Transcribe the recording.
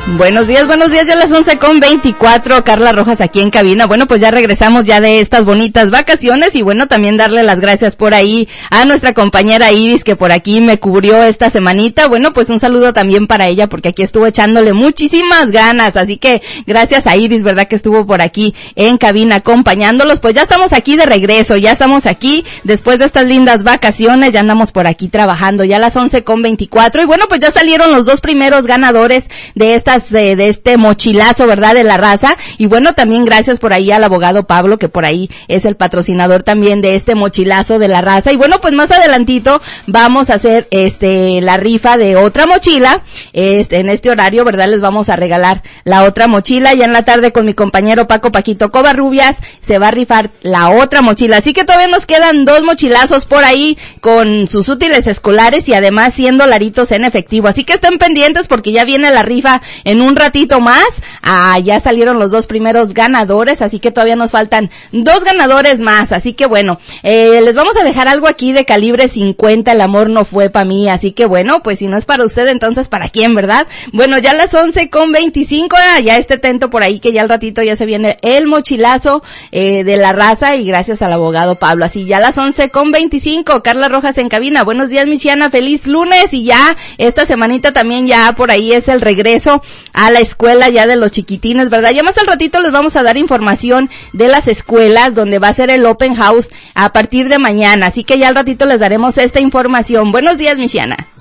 Buenos días, ya a las 11:24, Carla Rojas aquí en cabina. Bueno, pues ya regresamos ya de estas bonitas vacaciones y bueno, también darle las gracias por ahí a nuestra compañera Iris que por aquí me cubrió esta semanita. Bueno, pues un saludo también para ella porque aquí estuvo echándole muchísimas ganas, así que gracias a Iris, ¿verdad? Que estuvo por aquí en cabina acompañándolos. Pues ya estamos aquí de regreso, ya estamos aquí después de estas lindas vacaciones, ya andamos por aquí trabajando ya a las 11:24 y bueno, pues ya salieron los dos primeros ganadores de este mochilazo, ¿verdad? De la raza. Y bueno, también gracias por ahí al abogado Pablo, que por ahí es el patrocinador también de este mochilazo de la raza. Y bueno, pues más adelantito vamos a hacer la rifa de otra mochila. En este horario, ¿verdad? Les vamos a regalar la otra mochila. Ya en la tarde con mi compañero Paquito Covarrubias se va a rifar la otra mochila. Así que todavía nos quedan dos mochilazos por ahí con sus útiles escolares y además $100 en efectivo. Así que estén pendientes porque ya viene la rifa en un ratito más. Ya salieron los dos primeros ganadores, así que todavía nos faltan dos ganadores más, así que bueno, les vamos a dejar algo aquí de calibre 50, el amor no fue para mí, así que bueno, pues si no es para usted, entonces ¿para quién, verdad? Bueno, ya a las 11:25, ya esté atento por ahí que ya al ratito ya se viene el mochilazo de la raza y gracias al abogado Pablo, así ya a las 11:25, Carla Rojas en cabina. Buenos días, Michiana, feliz lunes y ya esta semanita también ya por ahí es el regreso a la escuela ya de los chiquitines, ¿verdad? Ya más al ratito les vamos a dar información de las escuelas donde va a ser el open house a partir de mañana, así que ya al ratito les daremos esta información. Buenos días, Michiana.